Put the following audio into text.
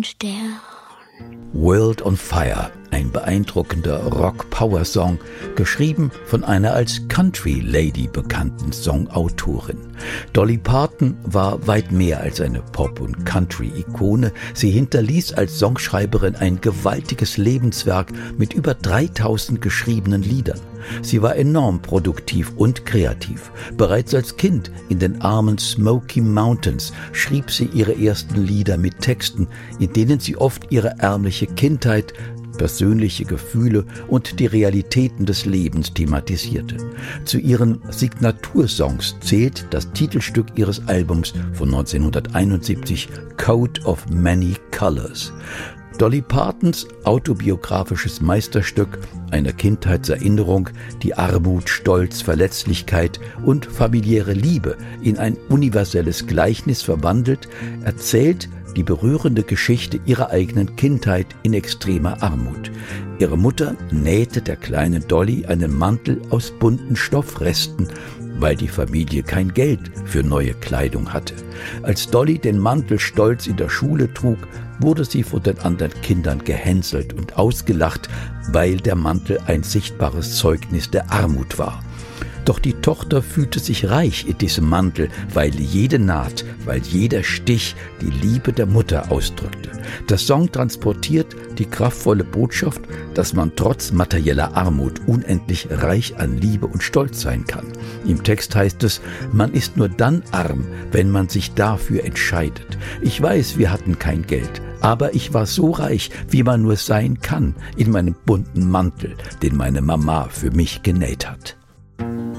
ein Stern. World on Fire, ein beeindruckender Rock-Power-Song, geschrieben von einer als Country Lady bekannten Songautorin. Dolly Parton war weit mehr als eine Pop- und Country-Ikone. Sie hinterließ als Songschreiberin ein gewaltiges Lebenswerk mit über 3000 geschriebenen Liedern. Sie war enorm produktiv und kreativ. Bereits als Kind in den armen Smoky Mountains schrieb sie ihre ersten Lieder mit Texten, in denen sie oft ihre ärmliche Kindheit, persönliche Gefühle und die Realitäten des Lebens thematisierte. Zu ihren Signatursongs zählt das Titelstück ihres Albums von 1971, Coat of Many Colors. Dolly Partons autobiografisches Meisterstück, eine Kindheitserinnerung, die Armut, Stolz, Verletzlichkeit und familiäre Liebe in ein universelles Gleichnis verwandelt, erzählt die berührende Geschichte ihrer eigenen Kindheit in extremer Armut. Ihre Mutter nähte der kleinen Dolly einen Mantel aus bunten Stoffresten, weil die Familie kein Geld für neue Kleidung hatte. Als Dolly den Mantel stolz in der Schule trug, wurde sie von den anderen Kindern gehänselt und ausgelacht, weil der Mantel ein sichtbares Zeugnis der Armut war. Doch die Tochter fühlte sich reich in diesem Mantel, weil jede Naht, weil jeder Stich die Liebe der Mutter ausdrückte. Der Song transportiert die kraftvolle Botschaft, dass man trotz materieller Armut unendlich reich an Liebe und Stolz sein kann. Im Text heißt es, man ist nur dann arm, wenn man sich dafür entscheidet. Ich weiß, wir hatten kein Geld, aber ich war so reich, wie man nur sein kann, in meinem bunten Mantel, den meine Mama für mich genäht hat.